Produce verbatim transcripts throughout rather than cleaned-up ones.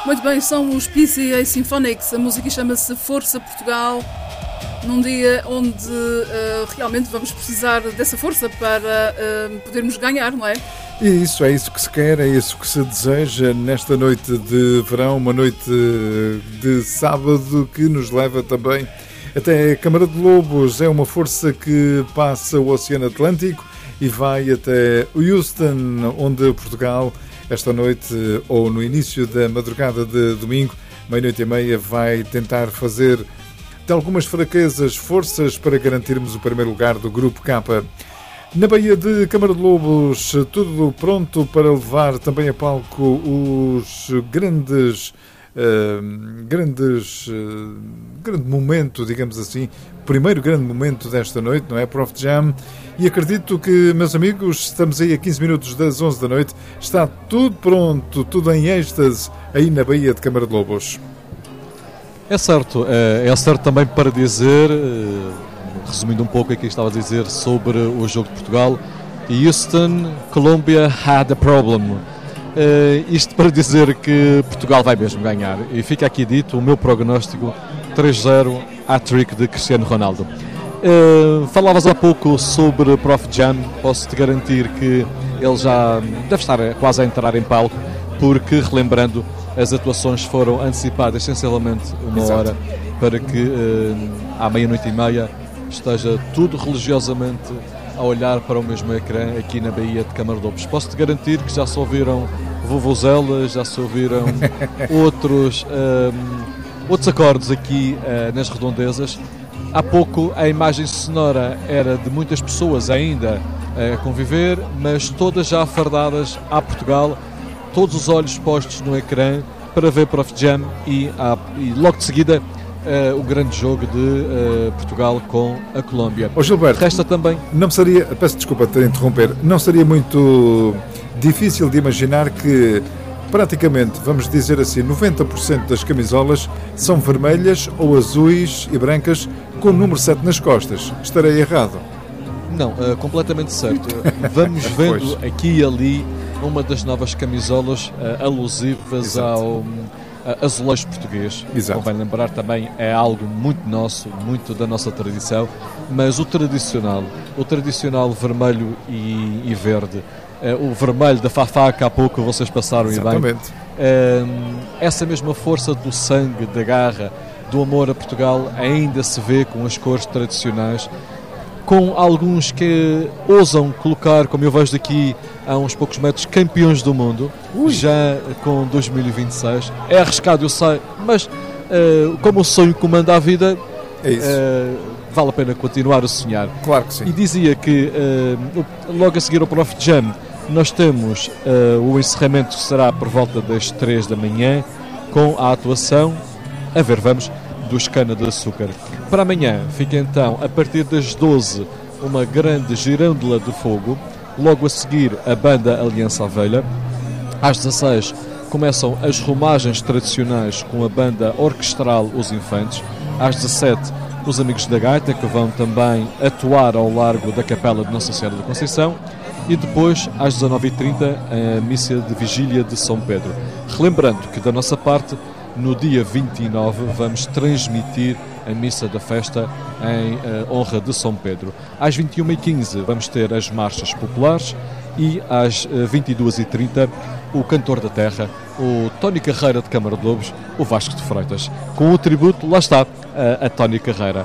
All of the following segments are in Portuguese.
Muito bem, são os P C A Symphonics. A música chama-se Força Portugal, num dia onde uh, realmente vamos precisar dessa força para uh, podermos ganhar, não é? E isso, é isso que se quer, é isso que se deseja nesta noite de verão, uma noite de sábado que nos leva também até a Câmara de Lobos. É uma força que passa o Oceano Atlântico e vai até Houston, onde Portugal, esta noite ou no início da madrugada de domingo, meia-noite e meia, vai tentar fazer de algumas fraquezas forças para garantirmos o primeiro lugar do Grupo K. Na Baía de Câmara de Lobos, tudo pronto para levar também a palco os grandes, uh, grandes, uh, grande momento, digamos assim, primeiro grande momento desta noite, não é? Prof Jam. E acredito que, meus amigos, estamos aí a quinze minutos das onze da noite, está tudo pronto, tudo em êxtase aí na Baía de Câmara de Lobos. É certo, é certo também para dizer, resumindo um pouco aquilo que estava a dizer sobre o jogo de Portugal, Houston, Colombia had a problem. Uh, isto para dizer que Portugal vai mesmo ganhar. E fica aqui dito o meu prognóstico: três zero, hat-trick de Cristiano Ronaldo. Uh, falavas há pouco sobre Prof Jam. Posso-te garantir que ele já deve estar quase a entrar em palco, porque, relembrando, as atuações foram antecipadas essencialmente uma Exato. hora para que uh, à meia-noite e meia esteja tudo religiosamente a olhar para o mesmo ecrã aqui na Baía de Câmara de Lobos. Posso-te garantir que já se ouviram vovozelas, já se ouviram outros, um, outros acordes aqui uh, nas redondezas. Há pouco a imagem sonora era de muitas pessoas ainda a conviver, mas todas já fardadas a Portugal, todos os olhos postos no ecrã para ver Prof Jam e, a, e logo de seguida uh, o grande jogo de uh, Portugal com a Colômbia. Ô Gilberto, resta também... Não seria, peço desculpa de interromper, não seria muito difícil de imaginar que praticamente, vamos dizer assim, noventa por cento das camisolas são vermelhas ou azuis e brancas com o número sete nas costas. Estarei errado? Não, uh, completamente certo. Vamos vendo aqui e ali uma das novas camisolas uh, alusivas Exato. ao uh, azulejo português. Exato. Convém lembrar também, é algo muito nosso, muito da nossa tradição, mas o tradicional, o tradicional vermelho e, e verde, uh, o vermelho da Fafá que há pouco vocês passaram Exatamente. e bem, uh, essa mesma força do sangue, da garra, do amor a Portugal ainda se vê com as cores tradicionais, com alguns que ousam colocar, como eu vejo daqui há uns poucos metros, campeões do mundo, Ui. já com dois mil e vinte e seis. É arriscado, eu sei, mas uh, como o sonho comanda a vida, é isso. Uh, vale a pena continuar a sonhar. Claro que sim. E dizia que uh, logo a seguir ao Prof Jam nós temos uh, o encerramento que será por volta das três da manhã, com a atuação, a ver, vamos, dos Cana de Açúcar. Para amanhã fica então, a partir das doze, uma grande girândola de fogo. Logo a seguir, a banda Aliança Aveia. Às dezasseis começam as romagens tradicionais com a banda orquestral Os Infantes. Às dezassete, os Amigos da Gaita, que vão também atuar ao largo da Capela de Nossa Senhora da Conceição. E depois, às dezanove e trinta, a missa de Vigília de São Pedro. Relembrando que, da nossa parte, no dia vinte e nove, vamos transmitir a missa da festa em uh, honra de São Pedro. Às vinte e uma e quinze vamos ter as marchas populares e às uh, vinte e duas e trinta o cantor da terra, o Tony Carreira de Câmara de Lobos, o Vasco de Freitas, com o tributo, lá está, uh, a Tony Carreira.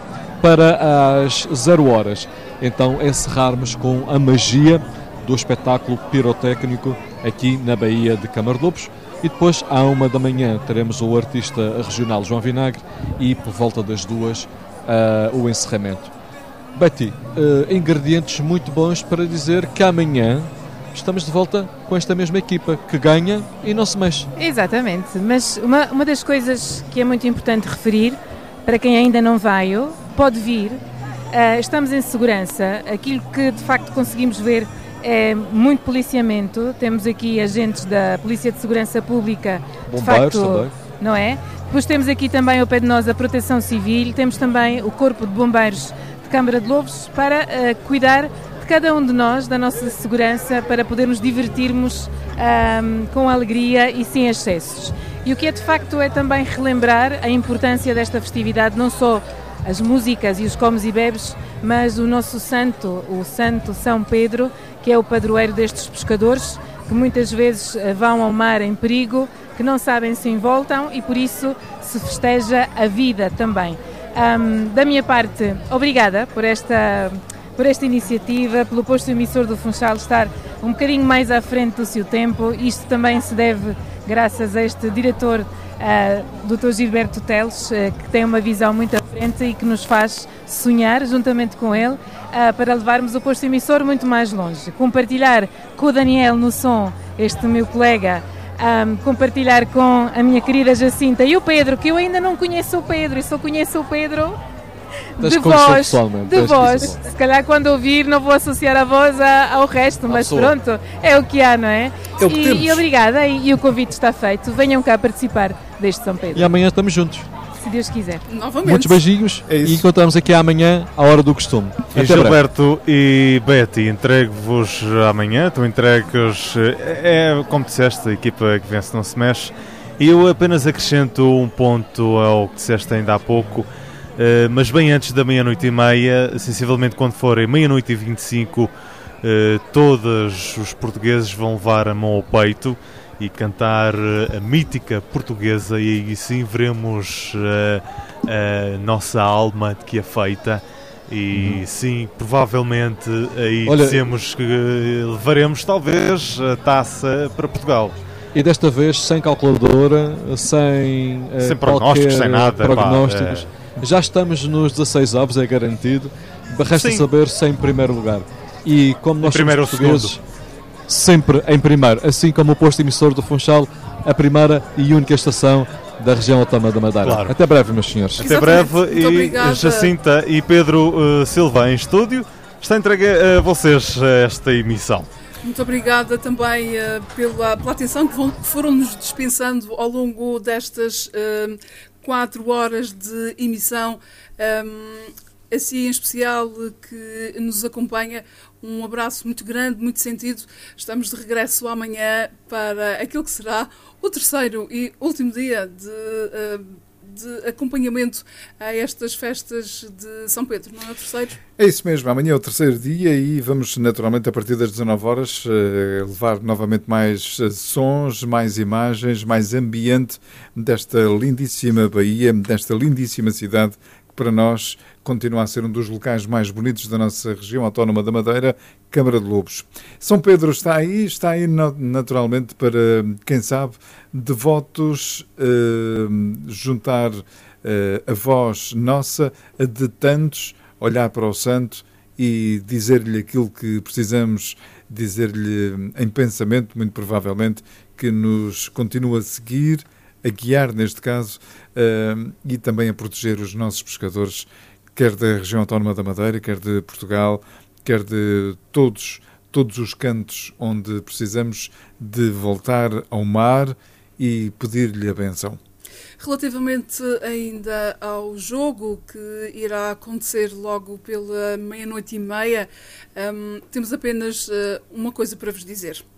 Para as zero horas, então encerrarmos com a magia do espetáculo pirotécnico aqui na Baía de Câmara de Lobos. E depois, à uma da manhã, teremos o artista regional João Vinagre e, por volta das duas, uh, o encerramento. Betty, uh, ingredientes muito bons para dizer que amanhã estamos de volta com esta mesma equipa, que ganha e não se mexe. Exatamente, mas uma, uma das coisas que é muito importante referir, para quem ainda não veio, pode vir, uh, estamos em segurança, aquilo que de facto conseguimos ver é muito policiamento. Temos aqui agentes da Polícia de Segurança Pública, de bombeiros facto, também. Não é? Depois temos aqui também ao pé de nós a Proteção Civil, temos também o Corpo de Bombeiros de Câmara de Lobos para uh, cuidar de cada um de nós, da nossa segurança, para podermos divertirmos um, com alegria e sem excessos. E o que é de facto é também relembrar a importância desta festividade, não só as músicas e os comes e bebes, mas o nosso santo, o Santo São Pedro, que é o padroeiro destes pescadores, que muitas vezes vão ao mar em perigo, que não sabem se voltam e por isso se festeja a vida também. Um, da minha parte, obrigada por esta, por esta iniciativa, pelo posto emissor do Funchal estar um bocadinho mais à frente do seu tempo. Isto também se deve graças a este diretor, uh, doutor Gilberto Teles, uh, que tem uma visão muito à frente e que nos faz sonhar, juntamente com ele, uh, para levarmos o posto emissor muito mais longe. Compartilhar com o Daniel no som, este meu colega, Um, compartilhar com a minha querida Jacinta e o Pedro, que eu ainda não conheço o Pedro, e só conheço o Pedro de voz, de voz. Se calhar quando ouvir não vou associar a voz a, ao resto, mas pronto, é o que há, não é? é e, e obrigada, e, e o convite está feito, venham cá participar deste São Pedro. E amanhã estamos juntos. Se Deus quiser. Novamente. Muitos beijinhos é e encontramos aqui amanhã à hora do costume. E Até Gilberto breve. E Betty, entrego-vos amanhã, tu entregas, é como disseste, a equipa que vence não se mexe. E eu apenas acrescento um ponto ao que disseste ainda há pouco, mas bem antes da meia-noite e meia, sensivelmente quando forem meia-noite e vinte e cinco, todos os portugueses vão levar a mão ao peito e cantar a mítica portuguesa, e aí sim veremos a, a nossa alma de que é feita. E uhum. sim, provavelmente aí Olha, dizemos que levaremos talvez a taça para Portugal. E desta vez sem calculadora, sem, sem prognósticos, sem nada. Prognósticos. Pá, é... Já estamos nos dezasseis ovos, é garantido. Resta sim. saber se em primeiro lugar. E como nós somos portugueses, sempre em primeiro, assim como o posto emissor do Funchal, a primeira e única estação da região autónoma da Madeira. Claro. Até breve, meus senhores. Até breve. E obrigada. Jacinta e Pedro uh, Silva em estúdio. Está entregue a vocês esta emissão. Muito obrigada também uh, pela, pela atenção que, vão, que foram-nos dispensando ao longo destas uh, quatro horas de emissão. Um, assim em especial que nos acompanha, um abraço muito grande, muito sentido. Estamos de regresso amanhã para aquilo que será o terceiro e último dia de, de acompanhamento a estas festas de São Pedro, não é o terceiro? É isso mesmo, amanhã é o terceiro dia e vamos naturalmente a partir das dezanove horas levar novamente mais sons, mais imagens, mais ambiente desta lindíssima Bahia, desta lindíssima cidade que para nós continua a ser um dos locais mais bonitos da nossa região autónoma da Madeira, Câmara de Lobos. São Pedro está aí, está aí naturalmente para, quem sabe, devotos, eh, juntar eh, a voz nossa a de tantos, olhar para o santo e dizer-lhe aquilo que precisamos dizer-lhe em pensamento, muito provavelmente, que nos continua a seguir, a guiar neste caso, eh, e também a proteger os nossos pescadores, quer da região autónoma da Madeira, quer de Portugal, quer de todos, todos os cantos onde precisamos de voltar ao mar e pedir-lhe a benção. Relativamente ainda ao jogo que irá acontecer logo pela meia-noite e meia, um, temos apenas uh, uma coisa para vos dizer.